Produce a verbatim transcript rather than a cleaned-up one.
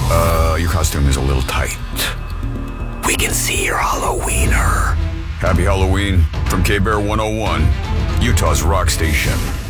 Uh, your costume is a little tight. We can see your Halloweener. Happy Halloween from K-Bear one oh one, Utah's rock station.